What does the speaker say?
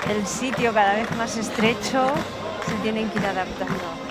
el sitio cada vez más estrecho, se tienen que ir adaptando.